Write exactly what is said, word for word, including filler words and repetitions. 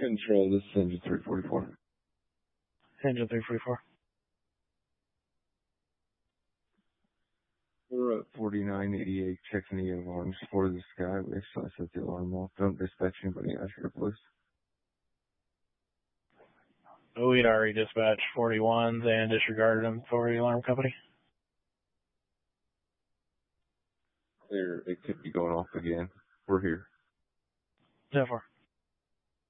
Control, this is engine three forty-four. Engine three forty-four. We're at forty-nine eighty-eight, checking the alarms for this guy. We actually set the alarm off. Don't dispatch anybody out here, please. We'd already dispatched forty-ones and disregarded them for the alarm company. Clear, it could be going off again. We're here. ten four.